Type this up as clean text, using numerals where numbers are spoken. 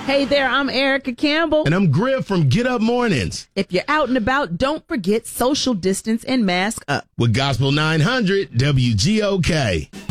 Hey there, I'm Erica Campbell. And I'm Griff from Get Up Mornings. If you're out and about, don't forget social distance and mask up. With Gospel 900 WGOK.